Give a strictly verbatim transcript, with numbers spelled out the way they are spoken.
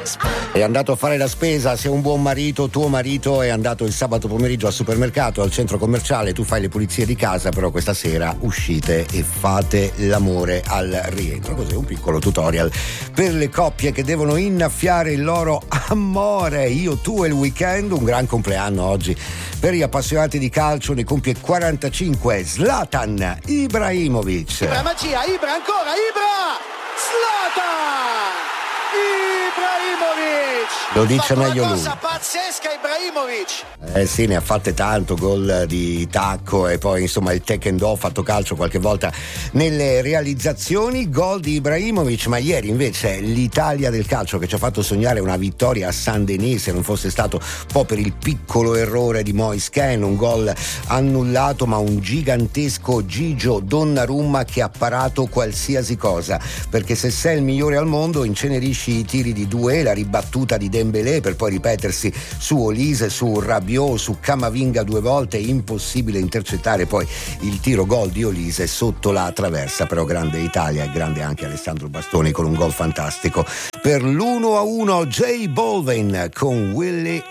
È andato a fare la spesa, sei un buon marito, tuo marito è andato il sabato pomeriggio al supermercato, al centro commerciale, tu fai le pulizie di casa, però questa sera uscite e fate l'amore al rientro. Così un piccolo tutorial per le coppie che devono innaffiare il loro amore. Io, tu e il weekend. Un gran compleanno oggi per gli appassionati di calcio, ne compie quarantacinque Zlatan Ibrahimovic. Ibra, magia, Ibra ancora, Ibra! Zlatan! Ibrahimovic! Lo dice meglio lui. Cosa pazzesca Ibrahimovic! Eh sì, ne ha fatte tanto, gol di tacco e poi insomma il taekwondo, fatto calcio qualche volta nelle realizzazioni, gol di Ibrahimovic. Ma ieri invece l'Italia del calcio che ci ha fatto sognare una vittoria a Saint-Denis, se non fosse stato un po' per il piccolo errore di Moise Kean, un gol annullato, ma un gigantesco Gigio Donnarumma che ha parato qualsiasi cosa, perché se sei il migliore al mondo incenerisci i tiri di Doué, la ribattuta di Dembélé per poi ripetersi su Olise, su Rabiot, su Camavinga due volte, impossibile intercettare poi il tiro gol di Olise sotto la traversa. Però grande Italia e grande anche Alessandro Bastoni con un gol fantastico per l'uno a uno. J Balvin con Willie